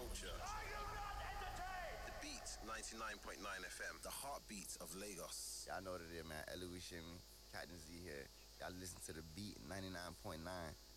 culture. Are you not entertained? The Beat 99.9 FM, the heartbeat of Lagos. Y'all know what it is, man. Eloise Shimmy, Captain Z here. Y'all listen to The Beat 99.9.